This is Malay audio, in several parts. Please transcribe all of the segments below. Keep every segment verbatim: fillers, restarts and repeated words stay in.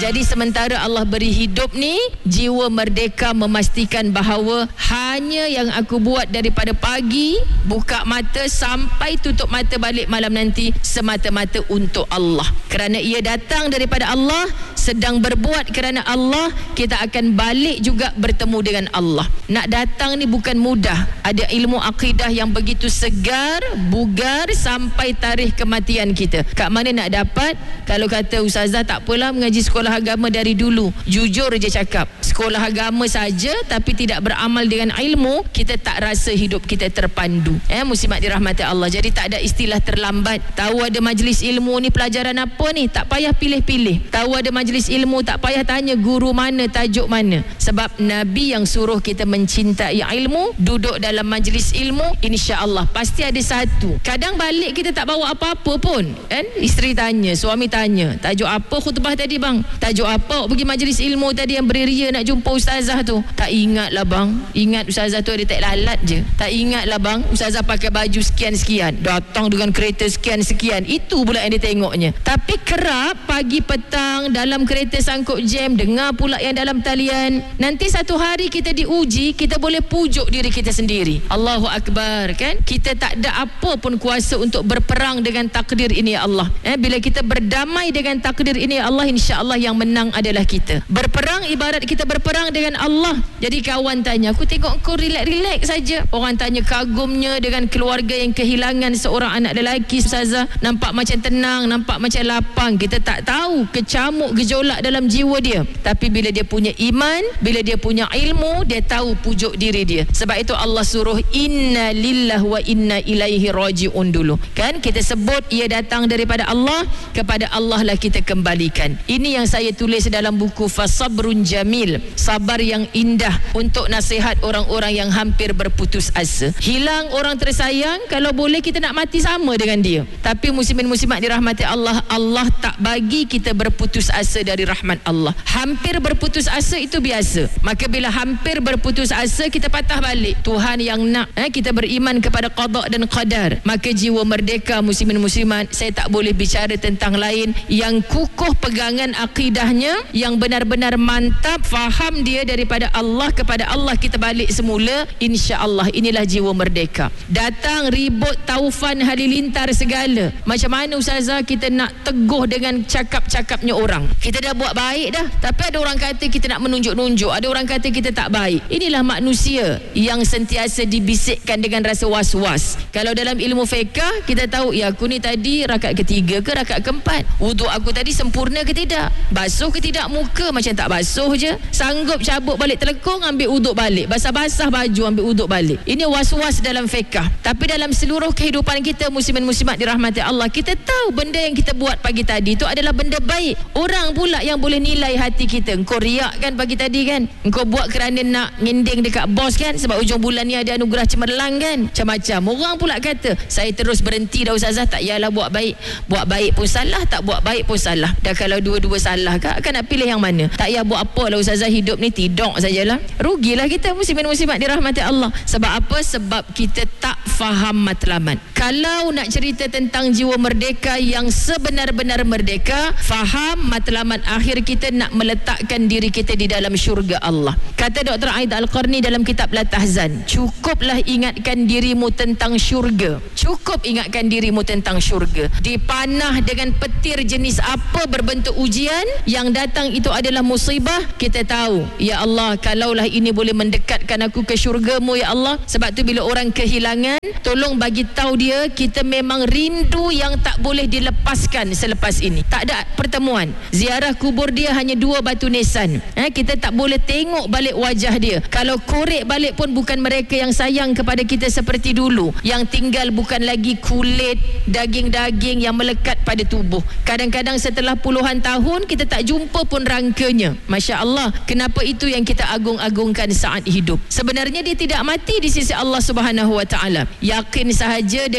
Jadi sementara Allah beri hidup ni, jiwa merdeka memastikan bahawa hanya yang aku buat daripada pagi buka mata sampai tutup mata balik malam nanti semata-mata untuk Allah. Kerana ia datang daripada Allah, sedang berbuat kerana Allah, kita akan balik juga bertemu dengan Allah. Nak datang ni bukan mudah. Ada ilmu akidah yang begitu segar, bugar sampai tarikh kematian kita. Kat mana nak dapat? Kalau kata ustazah tak apalah mengaji sekolah agama dari dulu. Jujur je cakap, sekolah agama saja tapi tidak beramal dengan ilmu, kita tak rasa hidup kita terpandu. Eh, muslimat dirahmati Allah. Jadi tak ada istilah terlambat. Tahu ada majlis ilmu ni pelajaran apa ni, tak payah pilih-pilih. Tahu ada majlis ilmu, tak payah tanya guru mana, tajuk mana. Sebab Nabi yang suruh kita mencintai ilmu, duduk dalam majlis ilmu, insya-Allah pasti ada satu. Kadang balik kita tak bawa apa-apa pun, kan? Isteri tanya, suami tanya, tajuk apa khutbah tadi bang? Tajuk apa pergi majlis ilmu tadi yang beria nak jumpa ustazah tu? Tak ingat lah bang. Ingat ustazah tu ada tak lalat je. Tak ingat lah bang, ustazah pakai baju sekian-sekian, datang dengan kereta sekian-sekian. Itu pula yang dia tengoknya. Tapi kerap pagi petang dalam kereta sangkut jam, dengar pula yang dalam talian. Nanti satu hari kita diuji, kita boleh pujuk diri kita sendiri. Allahu Akbar, kan? Kita tak ada apa pun kuasa untuk berperang dengan takdir ini ya Allah. Eh, bila kita berdamai dengan takdir ini ya Allah, insya-Allah yang menang adalah kita. Berperang ibarat kita berperang dengan Allah. Jadi kawan tanya, aku tengok kau relax-relax saja. Orang tanya kagumnya dengan keluarga yang kehilangan seorang anak lelaki, ustazah. Nampak macam tenang, nampak macam lapang. Kita tak tahu kecamuk gejolak dalam jiwa dia. Tapi bila dia punya iman, bila dia punya ilmu, dia tahu pujuk diri dia. Sebab itu Allah suruh inna lillahi wa inna ilaihi raji'un dulu. Kan kita sebut ia datang daripada Allah, kepada Allah lah kita kembalikan. Ini yang saya tulis dalam buku Fasabrun Jamil, sabar yang indah, untuk nasihat orang-orang yang hampir berputus asa. Hilang orang tersayang, kalau boleh kita nak mati sama dengan dia. Tapi muslimin muslimat dirahmati Allah, Allah tak bagi kita berputus asa dari rahmat Allah. Hampir berputus asa itu biasa. Maka bila hampir berputus asa, kita patah balik. Tuhan yang nak eh, kita beriman kepada qada dan qadar. Maka jiwa merdeka muslimin muslimat, saya tak boleh bicara tentang lain. Yang kukuh pegangan akidahnya, yang benar-benar mantap, faham dia daripada Allah, kepada Allah kita balik semula, insya-Allah inilah jiwa merdeka. Datang ribut, taufan, halilintar segala. Macam mana ustazah kita nak teguh dengan cakap-cakapnya orang? Kita dah buat baik dah, tapi ada orang kata kita nak menunjuk-nunjuk, ada orang kata kita tak baik. Inilah manusia yang sentiasa dibisikkan dengan rasa was-was. Kalau dalam ilmu fiqh kita tahu, ya aku ni tadi rakaat ketiga ke rakaat keempat, wuduk aku tadi sempurna ke tidak, basuh ke tidak muka, macam tak basuh je, sanggup cabut balik telekung, ambil wuduk balik, basah-basah baju, ambil wuduk balik. Ini was-was dalam fiqh. Tapi dalam seluruh kehidupan kita muslimin muslimat dirahmati Allah, kita tahu benda yang kita buat pagi tadi itu adalah benda baik. Orang pula yang boleh nilai hati kita. Engkau riak kan pagi tadi kan, engkau buat kerana nak ngending dekat bos kan, sebab ujung bulan ni ada anugerah cemerlang kan, macam-macam. Orang pula kata, saya terus berhenti dah ustazah, tak yalah buat baik. Buat baik pun salah, tak buat baik pun salah. Dah kalau dua-dua salah kak, akan nak pilih yang mana? Tak payah buat apa lah ustazah, hidup ni tidok sajalah. Rugilah kita muslimin muslimat dirahmati Allah. Sebab apa? Sebab kita tak faham matlamat. Kalau nak cerita tentang jiwa merdeka yang sebenar-benar merdeka, faham matlamat akhir kita nak meletakkan diri kita di dalam syurga Allah. Kata Doktor Aid Al-Qarni dalam kitab La Tahzan, cukuplah ingatkan dirimu tentang syurga. Cukup ingatkan dirimu tentang syurga. Dipanah dengan petir jenis apa berbentuk ujian, yang datang itu adalah musibah, kita tahu, ya Allah, kalaulah ini boleh mendekatkan aku ke syurga-Mu ya Allah. Sebab tu bila orang kehilangan, tolong bagi tahu dia, kita memang rindu yang tak boleh dilepaskan selepas ini. Tak ada pertemuan. Ziarah kubur dia hanya dua batu nisan. Eh, kita tak boleh tengok balik wajah dia. Kalau korek balik pun bukan mereka yang sayang kepada kita seperti dulu. Yang tinggal bukan lagi kulit, daging-daging yang melekat pada tubuh. Kadang-kadang setelah puluhan tahun kita tak jumpa pun rangkanya. Masya Allah. Kenapa itu yang kita agung-agungkan saat hidup? Sebenarnya dia tidak mati di sisi Allah Subhanahu Wa Taala. Yakin sahaja dengan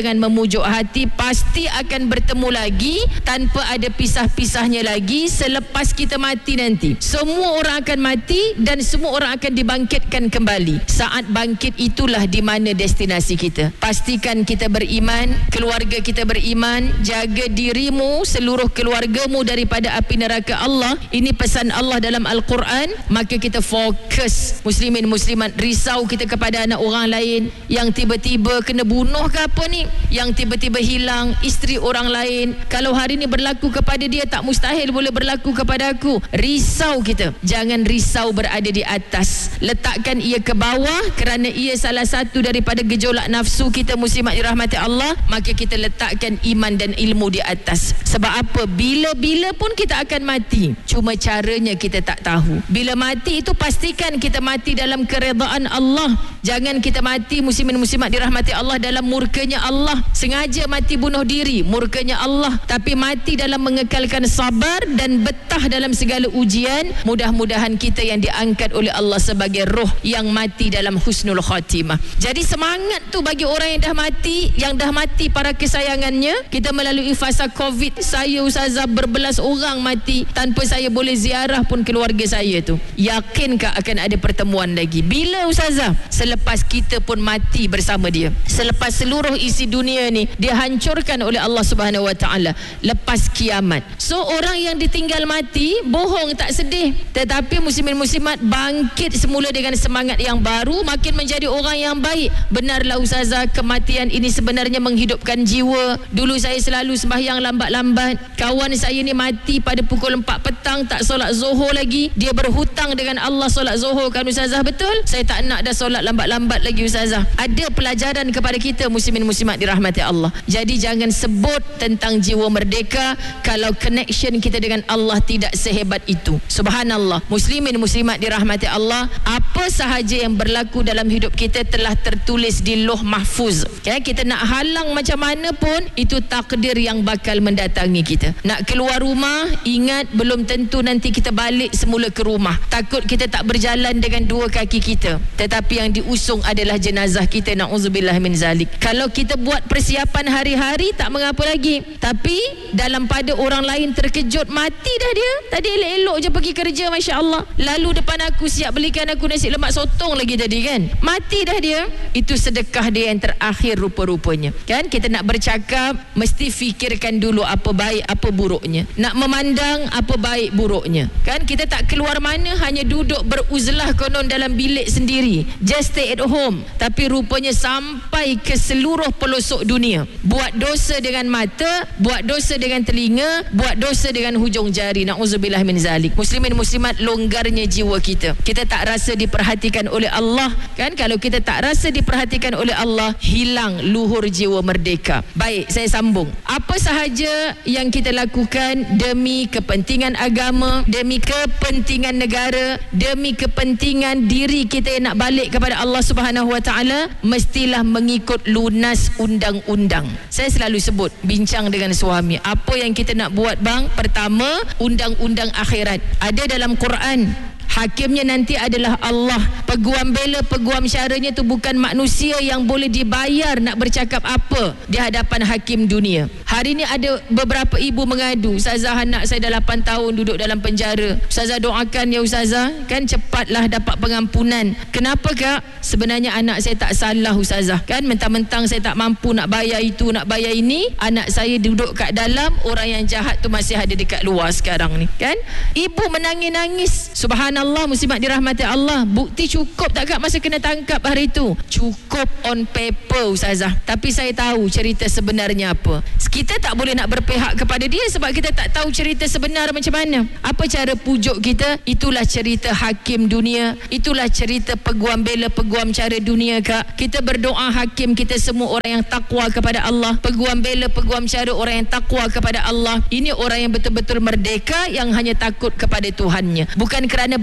dengan memujuk hati, pasti akan bertemu lagi tanpa ada pisah-pisahnya lagi selepas kita mati nanti. Semua orang akan mati dan semua orang akan dibangkitkan kembali. Saat bangkit itulah di mana destinasi kita. Pastikan kita beriman, keluarga kita beriman, jaga dirimu, seluruh keluargamu daripada api neraka Allah. Ini pesan Allah dalam Al-Quran. Maka kita fokus, muslimin muslimat, risau kita kepada anak orang lain yang tiba-tiba kena bunuh ke apa ni, yang tiba-tiba hilang isteri orang lain. Kalau hari ni berlaku kepada dia, tak mustahil boleh berlaku kepada aku. Risau kita. Jangan risau berada di atas, letakkan ia ke bawah kerana ia salah satu daripada gejolak nafsu kita, muslimat dirahmati Allah. Maka kita letakkan iman dan ilmu di atas. Sebab apa? Bila-bila pun kita akan mati, cuma caranya kita tak tahu. Bila mati itu pastikan kita mati dalam keredaan Allah. Jangan kita mati, muslimin muslimat dirahmati Allah, dalam murkanya Allah. Sengaja mati bunuh diri, murkanya Allah. Tapi mati dalam mengekalkan sabar dan betah dalam segala ujian. Mudah-mudahan kita yang diangkat oleh Allah sebagai roh yang mati dalam husnul khatimah. Jadi semangat tu bagi orang yang dah mati, yang dah mati para kesayangannya. Kita melalui fasa Covid, saya Ustazah berbelas orang mati tanpa saya boleh ziarah pun keluarga saya tu. Yakinkah akan ada pertemuan lagi? Bila Ustazah? Selepas kita pun mati bersama dia. Selepas seluruh isi dunia ni dihancurkan oleh Allah Subhanahu Wa Taala, lepas kiamat. So orang yang ditinggal mati bohong, tak sedih. Tetapi muslimin muslimat bangkit semula dengan semangat yang baru, makin menjadi orang yang baik. Benarlah Ustazah, kematian ini sebenarnya menghidupkan jiwa. Dulu saya selalu sembahyang lambat-lambat. Kawan saya ni mati pada pukul empat petang, tak solat zuhur lagi. Dia berhutang dengan Allah solat zuhur kan Ustazah, betul? Saya tak nak dah solat lambat-lambat lagi Ustazah. Ada pelajaran kepada kita, muslimin muslimat dirahmati Allah. Jadi jangan sebut tentang jiwa merdeka kalau connection kita dengan Allah tidak sehebat itu. Subhanallah, muslimin muslimat dirahmati Allah, apa sahaja yang berlaku dalam hidup kita telah tertulis di Lauh Mahfuz. Okay? Kita nak halang macam mana pun, itu takdir yang bakal mendatangi kita. Nak keluar rumah, ingat belum tentu nanti kita balik semula ke rumah. Takut kita tak berjalan dengan dua kaki kita, tetapi yang diusung adalah jenazah kita. Na'udzubillah min zalik. Kalau kita buat persiapan hari-hari tak mengapa lagi, tapi dalam pada orang lain terkejut, mati dah dia. Tadi elok-elok je pergi kerja, Masya Allah, lalu depan aku siap belikan aku nasi lemak sotong lagi tadi kan. Mati dah dia. Itu sedekah dia yang terakhir rupa-rupanya kan. Kita nak bercakap mesti fikirkan dulu apa baik apa buruknya, nak memandang apa baik buruknya kan. Kita tak keluar mana, hanya duduk beruzlah konon dalam bilik sendiri, just stay at home. Tapi rupanya sampai ke seluruh pelosok dunia, buat dosa dengan mata, buat dosa dengan telinga, buat dosa dengan hujung jari. Na'udzubillah min zalik. Muslimin muslimat, longgarnya jiwa kita, kita tak rasa diperhatikan oleh Allah kan. Kalau kita tak rasa diperhatikan oleh Allah, hilang luhur jiwa merdeka. Baik, saya sambung. Apa sahaja yang kita lakukan demi kepentingan agama, demi kepentingan negara, demi kepentingan diri kita yang nak balik kepada Allah Subhanahu Wa Taala, mestilah mengikut lunas undang-undang. Saya selalu sebut, bincang dengan suami, apa yang kita nak buat bang? Pertama, undang-undang akhirat ada dalam Quran. Hakimnya nanti adalah Allah. Peguam bela, peguam syaranya tu bukan manusia yang boleh dibayar nak bercakap apa di hadapan hakim dunia. Hari ni ada beberapa ibu mengadu, Ustazah, anak saya dah lapan tahun duduk dalam penjara. Ustazah doakan ya Ustazah, kan cepatlah dapat pengampunan. Kenapa kak? Sebenarnya anak saya tak salah Ustazah, kan mentang-mentang saya tak mampu nak bayar itu, nak bayar ini, anak saya duduk kat dalam, orang yang jahat tu masih ada dekat luar sekarang ni kan. Ibu menangis-nangis. Subhanallah, muslimat dirahmati Allah. Bukti cukup tak kak masa kena tangkap hari itu? Cukup on paper Ustazah, tapi saya tahu cerita sebenarnya apa. Kita tak boleh nak berpihak kepada dia sebab kita tak tahu cerita sebenar macam mana. Apa cara pujuk kita? Itulah cerita hakim dunia, itulah cerita peguam bela, peguam cara dunia kak. Kita berdoa hakim kita semua orang yang takwa kepada Allah, peguam bela, peguam cara orang yang takwa kepada Allah. Ini orang yang betul-betul merdeka, yang hanya takut kepada Tuhannya, bukan kerana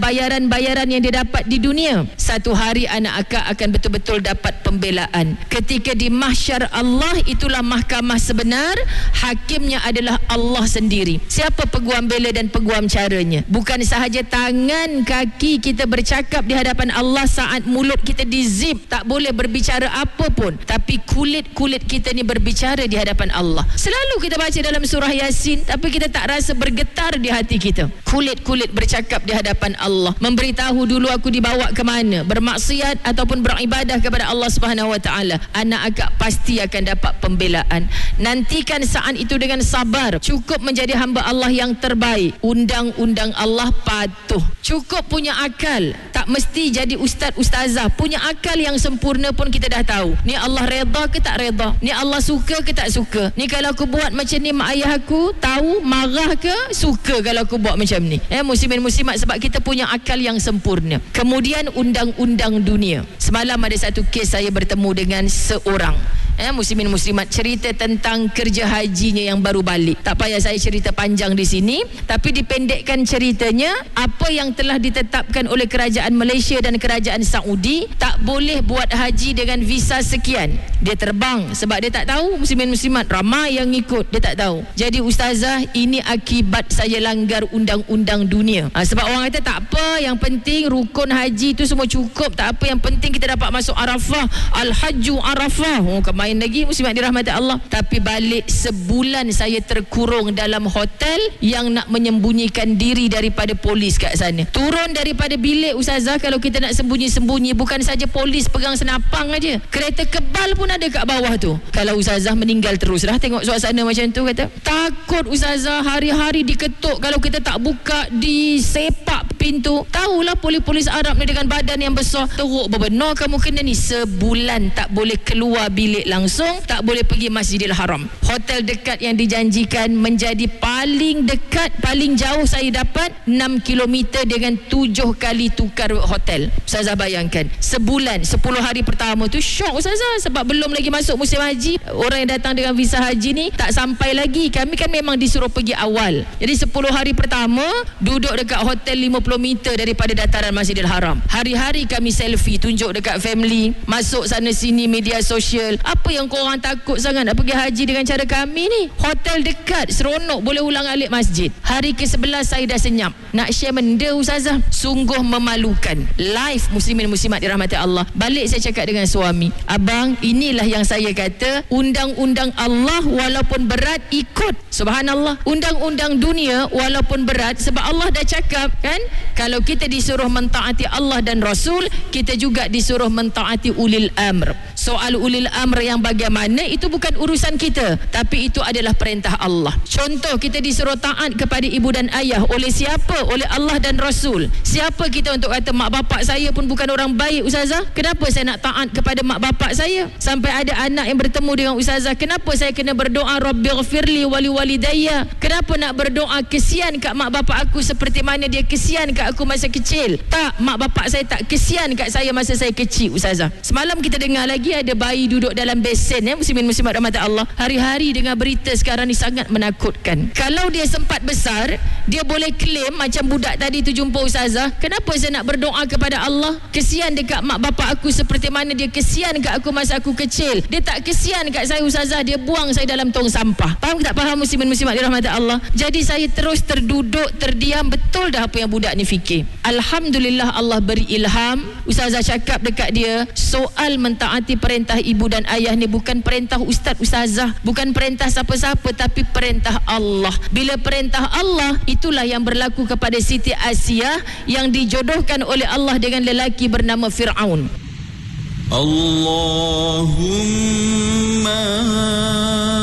bayaran-bayaran yang dia dapat di dunia, satu hari anak akak akan betul-betul dapat pembelaan. Ketika di mahsyar Allah, itulah mahkamah sebenar, hakimnya adalah Allah sendiri. Siapa peguam bela dan peguam caranya? Bukan sahaja tangan kaki kita bercakap di hadapan Allah saat mulut kita dizip, tak boleh berbicara apa pun, tapi kulit-kulit kita ni berbicara di hadapan Allah. Selalu kita baca dalam surah Yasin, tapi kita tak rasa bergetar di hati kita. Kulit-kulit bercakap di hadapan Allah, memberitahu dulu aku dibawa ke mana, bermaksiat ataupun beribadah kepada Allah Subhanahu Wa Taala. Anak agak pasti akan dapat pembelaan. Nantikan saat itu dengan sabar. Cukup menjadi hamba Allah yang terbaik. Undang-undang Allah patuh. Cukup punya akal. Tak mesti jadi ustaz ustazah. Punya akal yang sempurna pun kita dah tahu. Ni Allah redha ke tak redha? Ni Allah suka ke tak suka? Ni kalau aku buat macam ni, mak ayah aku tahu, marah ke suka kalau aku buat macam ni? Eh, muslimin muslimat, sebab kita punya akal yang sempurna. Kemudian undang-undang dunia. Semalam ada satu kes, saya bertemu dengan seorang Eh, muslimin muslimat, cerita tentang kerja hajinya yang baru balik. Tak payah saya cerita panjang di sini, tapi dipendekkan ceritanya, apa yang telah ditetapkan oleh kerajaan Malaysia dan kerajaan Saudi, tak boleh buat haji dengan visa sekian. Dia terbang sebab dia tak tahu. Muslimin muslimat, ramai yang ikut, dia tak tahu. Jadi ustazah, ini akibat saya langgar undang-undang dunia. Ha, sebab orang kata tak apa, yang penting rukun haji tu semua cukup, tak apa, yang penting kita dapat masuk Arafah. Al-Hajju Arafah. Oh, main lagi, muslimat dirahmati Allah. Tapi balik sebulan saya terkurung dalam hotel yang nak menyembunyikan diri daripada polis kat sana. Turun daripada bilik ustazah, kalau kita nak sembunyi-sembunyi, bukan saja polis pegang senapang aja, kereta kebal pun ada kat bawah tu. Kalau ustazah meninggal terus dah tengok suasana macam tu, kata takut ustazah, hari-hari diketuk, kalau kita tak buka disepak pintu. Tahulah polis-polis Arab ni dengan badan yang besar, teruk berbenar kamu kena ni. Sebulan tak boleh keluar bilik langsung, tak boleh pergi Masjidil Haram. Hotel dekat yang dijanjikan menjadi paling dekat, paling jauh saya dapat enam kilometer dengan tujuh kali tukar hotel. Ustazah bayangkan, sebulan, sepuluh hari pertama tu syok ustazah, sebab belum lagi masuk musim haji. Orang yang datang dengan visa haji ni tak sampai lagi. Kami kan memang disuruh pergi awal. Jadi sepuluh hari pertama duduk dekat hotel lima puluh meter daripada dataran Masjidil Haram. Hari-hari kami selfie, tunjuk dekat family, masuk sana sini media sosial. Apa yang korang takut sangat nak pergi haji dengan cara kami ni? Hotel dekat, seronok, boleh ulang alik masjid. Hari ke sebelas saya dah senyap nak share benda ustazah, sungguh memalukan. Live muslimin muslimat dirahmati Allah. Balik saya cakap dengan suami, abang, inilah yang saya kata, undang-undang Allah walaupun berat ikut. Subhanallah, undang-undang dunia walaupun berat, sebab Allah dah cakap kan, kalau kita disuruh mentaati Allah dan Rasul, kita juga disuruh mentaati ulil amr. Soal ulil amr yang bagaimana, itu bukan urusan kita, tapi itu adalah perintah Allah. Contoh, kita disuruh taat kepada ibu dan ayah. Oleh siapa? Oleh Allah dan Rasul. Siapa kita untuk kata mak bapak saya pun bukan orang baik ustazah, kenapa saya nak taat kepada mak bapak saya? Sampai ada anak yang bertemu dengan ustazah, kenapa saya kena berdoa Rabbighfirli wali walidayya? Kenapa nak berdoa kesian kat mak bapak aku seperti mana dia kesian kat aku masa kecil? Tak, mak bapak saya tak kesian kat saya masa saya kecil ustazah. Semalam kita dengar lagi ada bayi duduk dalam besen, ya, muslimin muslimat rahmat Allah. Hari-hari dengar berita sekarang ni sangat menakutkan. Kalau dia sempat besar, dia boleh klaim macam budak tadi tu jumpa ustazah, kenapa saya nak berdoa kepada Allah kesian dekat mak bapak aku seperti mana dia kesian kat aku masa aku kecil? Dia tak kesian kat saya ustazah, dia buang saya dalam tong sampah. Faham tak faham muslimin muslimat dirahmati Allah? Jadi saya terus terduduk, terdiam. Betul dah apa yang budak ni fikir. Alhamdulillah Allah beri ilham. Ustazah cakap dekat dia, soal mentaati perintah ibu dan ayah ni bukan perintah ustaz ustazah, bukan perintah siapa-siapa, tapi perintah Allah. Bila perintah Allah, itulah yang berlaku kepada Siti Asiyah yang dijodohkan oleh Allah dengan lelaki bernama Fir'aun. Allahumma